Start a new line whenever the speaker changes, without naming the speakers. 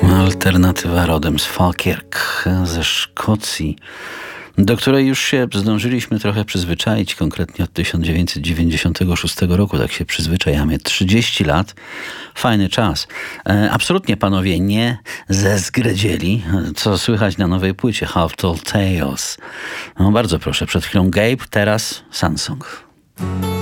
Alternatywa rodem z Falkirk, ze Szkocji, do której już się zdążyliśmy trochę przyzwyczaić, konkretnie od 1996 roku, tak się przyzwyczajamy. 30 lat, fajny czas. Absolutnie panowie nie zezgredzieli, co słychać na nowej płycie Half Tall Tales. No bardzo proszę, przed chwilą Gabe, teraz Sansong.